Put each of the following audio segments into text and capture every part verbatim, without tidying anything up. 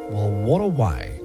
Well, what a way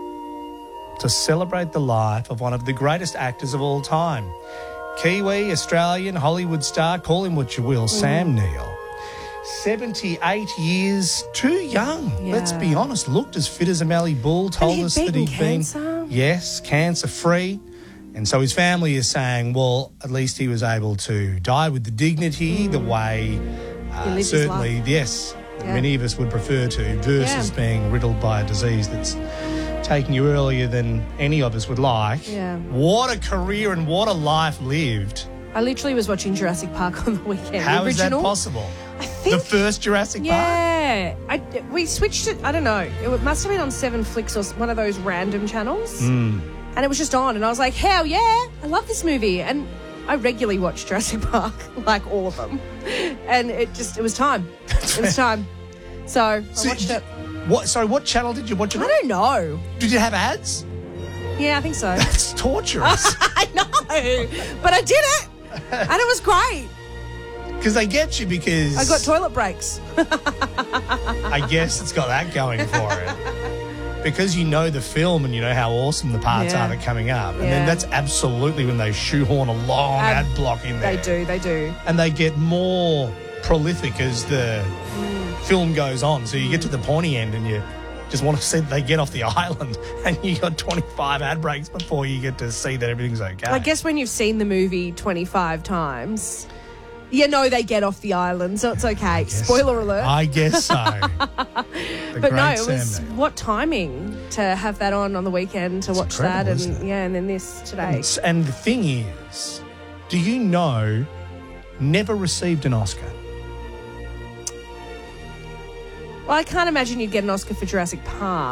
to celebrate the life of one of the greatest actors of all time. Kiwi, Australian, Hollywood star, call him what you will, mm. Sam Neill. seventy-eight years, too young. Yeah. Let's be honest. Looked as fit as a Mallee Bull. Told he'd us that he'd cancer. been, yes, cancer-free. And so his family is saying, well, at least he was able to die with the dignity, mm. the way, uh, certainly, yes, yeah. many of us would prefer to, versus yeah. being riddled by a disease that's taking you earlier than any of us would like. Yeah. What a career and what a life lived. I literally was watching Jurassic Park on the weekend. How the is that original. possible? I think, the first Jurassic yeah, Park? Yeah. We switched it, I don't know, it must have been on Seven Flicks or one of those random channels. Mm. And it was just on, and I was like, hell yeah, I love this movie. And I regularly watch Jurassic Park, like all of them. And it just, it was time. It was time. So I so watched did, it. What? Sorry, what channel did you watch it on? I don't know. Did it have ads? Yeah, I think so. That's torturous. I know, but I did it, and it was great. Because they get you because... I got toilet breaks. I guess it's got that going for it. Because you know the film and you know how awesome the parts yeah. are that are coming up. And yeah. then that's absolutely when they shoehorn a long um, ad block in there. They do, they do. And they get more prolific as the mm. film goes on. So you get to the pointy end and you just want to see that they get off the island and you got twenty-five ad breaks before you get to see that everything's okay. I guess when you've seen the movie twenty-five times... You know they get off the island, so it's okay. Spoiler so. alert. I guess so. But no, it was Sam what timing to have that on on the weekend to it's watch that, and yeah, and then this today. And, and the thing is, do you know, never received an Oscar? Well, I can't imagine you'd get an Oscar for Jurassic Park.